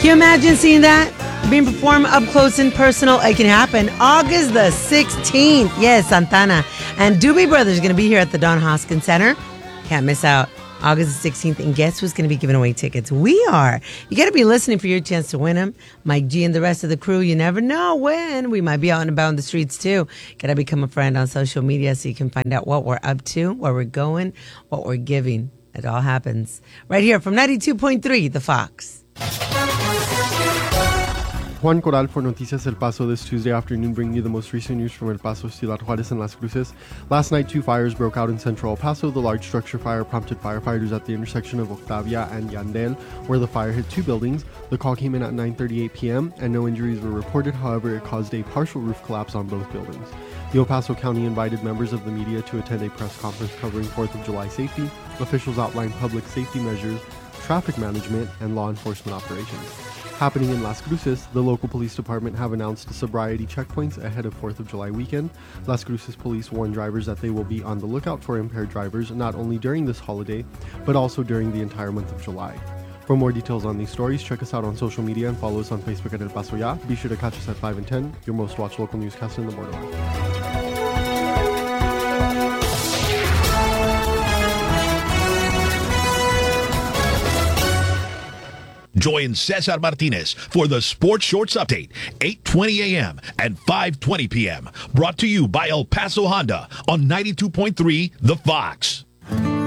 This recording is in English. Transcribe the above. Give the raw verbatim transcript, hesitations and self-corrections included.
Can you imagine seeing that? Being performed up close and personal. It can happen August the sixteenth. Yes, Santana. And Doobie Brothers are going to be here at the Don Hoskins Center. Can't miss out. August the sixteenth. And guess who's going to be giving away tickets? We are. You got to be listening for your chance to win them. Mike G and the rest of the crew, you never know when. We might be out and about in the streets too. Got to become a friend on social media so you can find out what we're up to, where we're going, what we're giving. It all happens right here from ninety-two point three, The Fox. Juan Corral for Noticias El Paso this Tuesday afternoon, bringing you the most recent news from El Paso, Ciudad Juarez, and Las Cruces. Last night, two fires broke out in central El Paso. The large structure fire prompted firefighters at the intersection of Octavia and Yandel, where the fire hit two buildings. The call came in at nine thirty-eight p.m., and no injuries were reported. However, it caused a partial roof collapse on both buildings. The El Paso County invited members of the media to attend a press conference covering fourth of July safety. Officials outlined public safety measures, traffic management, and law enforcement operations. Happening in Las Cruces, the local police department have announced sobriety checkpoints ahead of fourth of July weekend. Las Cruces police warn drivers that they will be on the lookout for impaired drivers not only during this holiday, but also during the entire month of July. For more details on these stories, check us out on social media and follow us on Facebook at El Paso Ya. Be sure to catch us at five and ten, your most watched local newscaster in the borderline. Join Cesar Martinez for the Sports Shorts Update, eight twenty a.m. and five twenty p.m. Brought to you by El Paso Honda on ninety-two point three The Fox.